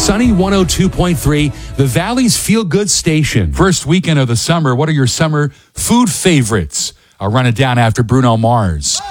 Sunny 102.3, the Valley's feel-good station. First weekend of the summer, what are your summer food favorites? I'll run it down after Bruno Mars.